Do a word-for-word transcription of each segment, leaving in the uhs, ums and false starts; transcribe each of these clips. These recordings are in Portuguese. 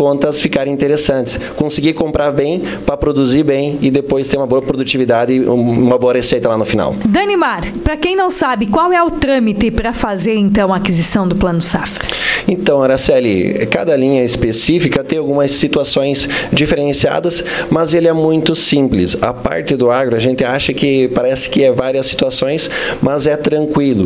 contas ficarem interessantes. Conseguir comprar bem para produzir bem e depois ter uma boa produtividade e uma boa receita lá no final. Danimar, para quem não sabe, qual é o trâmite para fazer então a aquisição do Plano Safra? Então, Araceli, cada linha específica tem algumas situações diferenciadas, mas ele é muito simples. A parte do agro, a gente acha que parece que é várias situações, mas é tranquilo.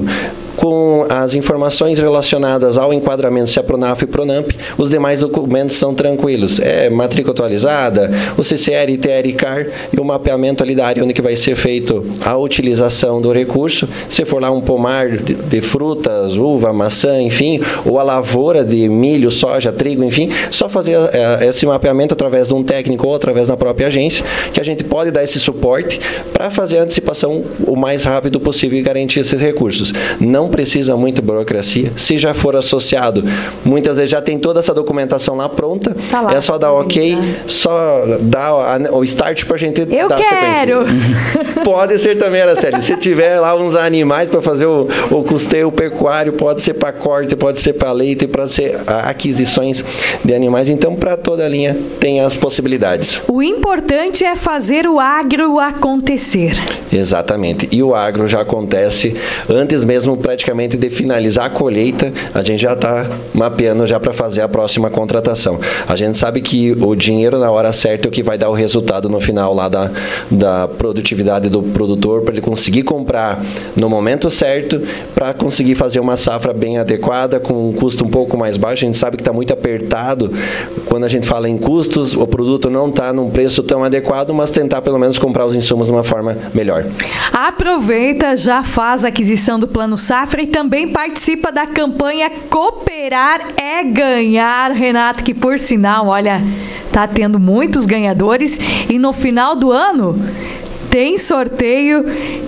Com as informações relacionadas ao enquadramento se é Pronaf e Pronamp, os demais documentos são tranquilos. É matrícula atualizada, o C C R, I T R, C A R e o mapeamento ali da área onde que vai ser feito a utilização do recurso. Se for lá um pomar de, de frutas, uva, maçã, enfim, ou a lavoura de milho, soja, trigo, enfim, só fazer é, esse mapeamento através de um técnico ou através da própria agência, que a gente pode dar esse suporte para fazer a antecipação o mais rápido possível e garantir esses recursos. Não precisa muito burocracia. Se já for associado, muitas vezes já tem toda essa documentação lá pronta. Tá lá, é só dar ok, só dar a, o start para a gente Eu dar quero. sequência. Pode ser também, Araceli. Se tiver lá uns animais para fazer o, o custeio pecuário, pode ser para corte, pode ser para leite, pode ser aquisições de animais. Então, para toda a linha, tem as possibilidades. O importante é fazer o agro acontecer. Exatamente. E o agro já acontece antes mesmo praticamente de finalizar a colheita, a gente já está mapeando já para fazer a próxima contratação. A gente sabe que o dinheiro na hora certa é o que vai dar o resultado no final lá da, da produtividade do produtor, para ele conseguir comprar no momento certo, para conseguir fazer uma safra bem adequada, com um custo um pouco mais baixo. A gente sabe que está muito apertado quando a gente fala em custos, o produto não está num preço tão adequado, mas tentar pelo menos comprar os insumos de uma forma melhor. Aproveita, já faz a aquisição do Plano Safra e também participa da campanha Cooperar é Ganhar, Renato, que por sinal, olha, tá tendo muitos ganhadores e no final do ano tem sorteio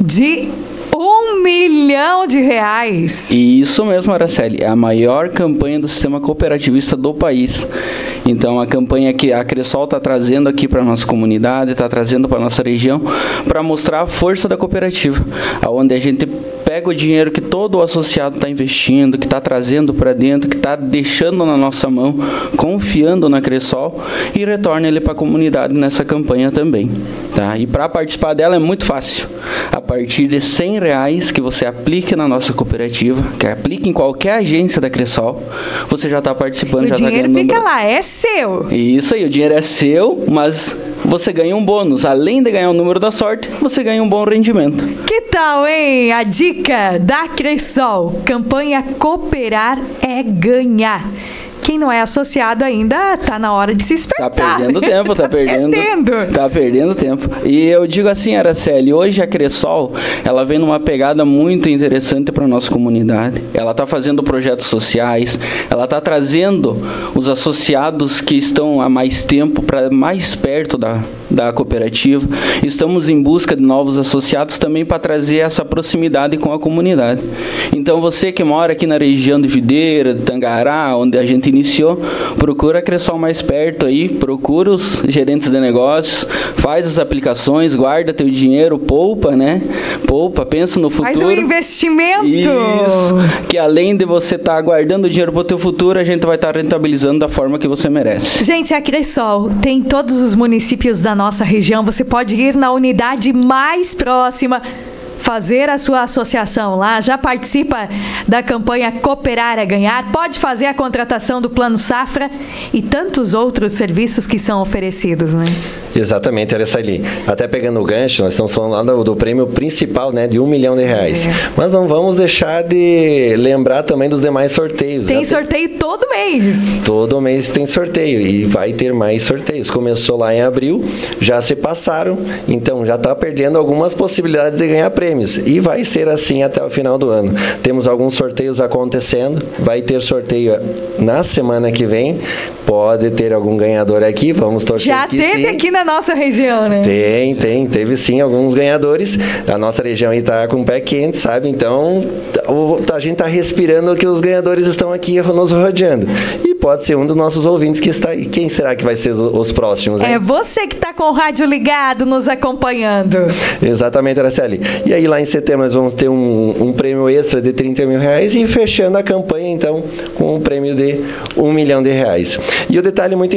de um milhão de reais. Isso mesmo, Araceli. É a maior campanha do sistema cooperativista do país. Então, a campanha que a Cressol está trazendo aqui para a nossa comunidade, está trazendo para a nossa região, para mostrar a força da cooperativa, onde a gente pega o dinheiro que todo o associado está investindo, que está trazendo para dentro, que está deixando na nossa mão, confiando na Cressol, e retorna ele para a comunidade nessa campanha também. Tá? E para participar dela é muito fácil. A partir de cem reais que você aplique na nossa cooperativa, que aplique em qualquer agência da Cressol, você já está participando. O já dinheiro tá fica número. lá, é seu. Isso aí, o dinheiro é seu, mas você ganha um bônus. Além de ganhar o número da sorte, você ganha um bom rendimento. Que tal, hein? A dica da Cressol. Campanha Cooperar é Ganhar. Quem não é associado ainda, tá na hora de se espertar. Tá perdendo tempo, tá perdendo. perdendo. Tá perdendo tempo. E eu digo assim, Araceli, hoje a Cressol, ela vem numa pegada muito interessante para nossa comunidade. Ela tá fazendo projetos sociais, ela tá trazendo os associados que estão há mais tempo para mais perto da, da cooperativa. Estamos em busca de novos associados também para trazer essa proximidade com a comunidade. Então, você que mora aqui na região de Videira, de Tangará, onde a gente iniciou, procura a Cressol mais perto aí, procura os gerentes de negócios, faz as aplicações, guarda teu dinheiro, poupa, né? Poupa, pensa no futuro. Faz um investimento. Isso, que além de você estar tá guardando o dinheiro para o teu futuro, a gente vai estar tá rentabilizando da forma que você merece. Gente, a Cressol tem todos os municípios da nossa região, você pode ir na unidade mais próxima, fazer a sua associação lá, já participa da campanha Cooperar é Ganhar, pode fazer a contratação do Plano Safra e tantos outros serviços que são oferecidos, né? Exatamente, Araceli. Até pegando o gancho, nós estamos falando lá do, do prêmio principal, né, de um milhão de reais. É. Mas não vamos deixar de lembrar também dos demais sorteios. Tem sorteio tem... todo mês. Todo mês tem sorteio e vai ter mais sorteios. Começou lá em abril, já se passaram, então já está perdendo algumas possibilidades de ganhar prêmios. E vai ser assim até o final do ano. Temos alguns sorteios acontecendo, vai ter sorteio na semana que vem, pode ter algum ganhador aqui, vamos torcer Já que teve sim. aqui na nossa região, né? Tem, tem, teve sim alguns ganhadores, a nossa região aí tá com o pé quente, sabe? Então, a gente tá respirando que os ganhadores estão aqui nos rodeando. E pode ser um dos nossos ouvintes que está aí. Quem será que vai ser os próximos, hein? É você que está com o rádio ligado, nos acompanhando. Exatamente, Araceli. E aí, lá em setembro, nós vamos ter um, um prêmio extra de trinta mil reais e fechando a campanha, então, com um prêmio de um milhão de reais. E o detalhe muito